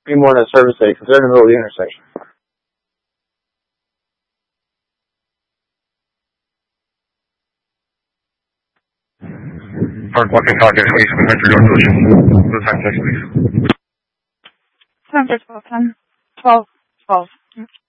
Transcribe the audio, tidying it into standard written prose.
be more than a service station because they're in the middle of the intersection. Park walking contact, please. Country Road Solution. The time text, please. Time for 12, 10, 12, 12.